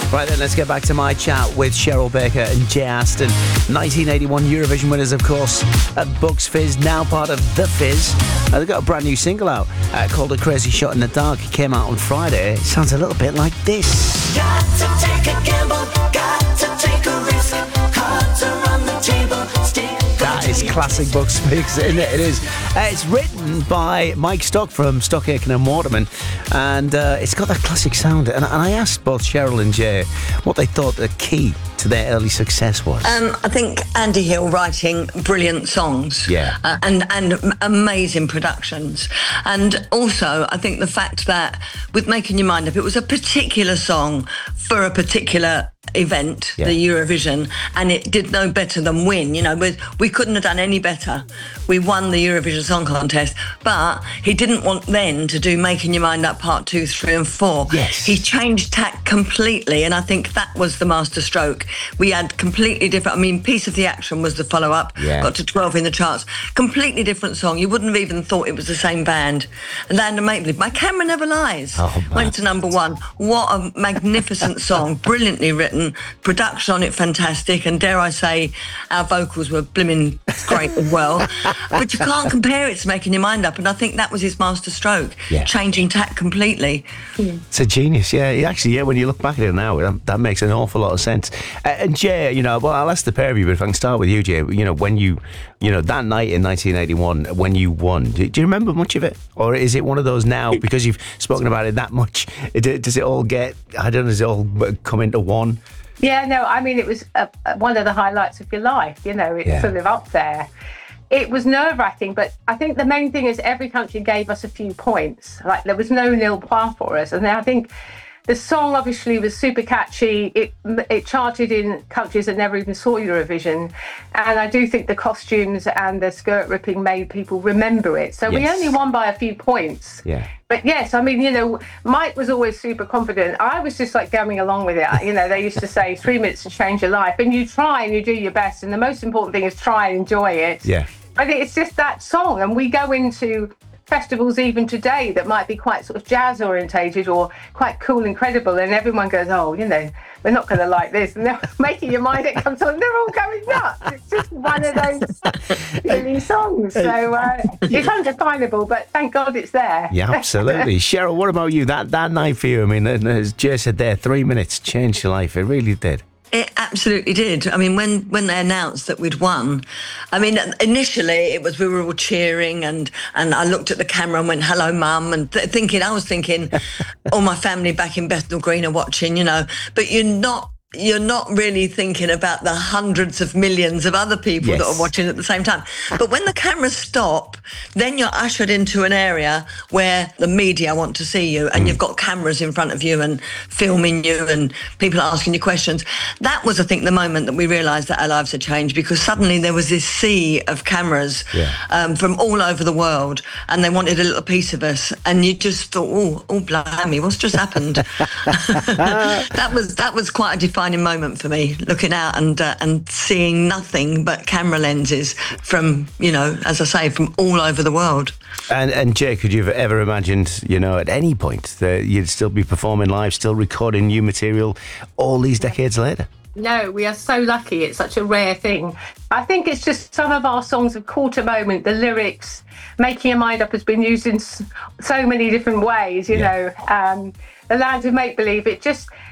Right then, let's get back to my chat with Cheryl Baker and Jay Aston. 1981 Eurovision winners, of course, at Bucks Fizz, now part of The Fizz. They've got a brand new single out called A Crazy Shot in the Dark. It came out on Friday. It sounds a little bit like this. Got to take a gamble, got to take a risk. Cards are on the table. That is classic Bucks Fizz, isn't it? It is. It's written by Mike Stock from Stock Aitken and Waterman, and it's got that classic sound. And I asked both Cheryl and Jay what they thought the key to their early success was. I think Andy Hill writing brilliant songs, and amazing productions, and also I think the fact that with Making Your Mind Up, it was a particular song for a particular event, the Eurovision, and it did no better than win. You know, we couldn't have done any better. We won the Eurovision Song Contest, but he didn't want then to do Making Your Mind Up Part 2, 3 and 4. Yes. He changed tack completely, and I think that was the masterstroke. We had completely different, I mean, Piece of the Action was the follow-up, got to 12 in the charts. Completely different song. You wouldn't have even thought it was the same band. Land of Make Believe, My Camera Never Lies, went to number 1. What a magnificent song, brilliantly written, production on it fantastic, and dare I say, our vocals were blimmin' great as well. But you can't compare it to Making Your Mind Up, and I think that was his masterstroke, changing tack completely. It's a genius, Actually, when you look back at it now, that makes an awful lot of sense. And Jay, well, I'll ask the pair of you, but if I can start with you, Jay, when you that night in 1981, when you won, do you remember much of it? Or is it one of those now, because you've spoken about it that much, does it all get, I don't know, does it all come into one? Yeah, no, I mean, it was one of the highlights of your life, it's sort of up there. It was nerve-wracking, but I think the main thing is every country gave us a few points. Like, there was no nil point for us. And I think the song obviously was super catchy. It charted in countries that never even saw Eurovision. And I do think the costumes and the skirt ripping made people remember it. So we only won by a few points. Yeah. But yes, I mean, Mike was always super confident. I was just like going along with it. They used to say 3 minutes to change your life. And you try and you do your best. And the most important thing is try and enjoy it. Yeah. But it's just that song. And we go into festivals even today that might be quite sort of jazz orientated or quite cool, incredible, and everyone goes, we're not going to like this, and they're Making Your Mind Up comes on, they're all going nuts. It's just one of those silly songs, so it's undefinable, but thank God it's there. Yeah, absolutely. Cheryl, what about you? That night for you, I mean, as Jay said there, 3 minutes changed your life. It really did. It absolutely did. I mean, when they announced that we'd won, I mean, initially it was, we were all cheering, and I looked at the camera and went, hello, Mum, and I was thinking, all my family back in Bethnal Green are watching, but you're not really thinking about the hundreds of millions of other people that are watching at the same time. But when the cameras stop, then you're ushered into an area where the media want to see you, and you've got cameras in front of you and filming you and people asking you questions. That was, I think, the moment that we realised that our lives had changed, because suddenly there was this sea of cameras from all over the world, and they wanted a little piece of us, and you just thought, oh blimey, what's just happened? That was quite a defining moment for me, looking out and seeing nothing but camera lenses from, as I say, from all over the world. And Jay, could you have ever imagined, at any point that you'd still be performing live, still recording new material all these decades later? No, we are so lucky. It's such a rare thing. I think it's just some of our songs have caught a moment. The lyrics, Making Your Mind Up has been used in so many different ways, The Land of Make Believe.